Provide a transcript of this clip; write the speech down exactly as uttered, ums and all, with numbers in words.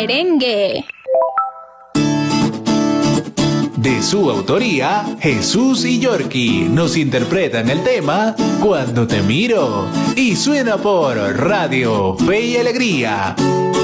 merengue. De su autoría, Jesús y Yorkie nos interpretan el tema Cuando te miro, y suena por Radio Fe y Alegría.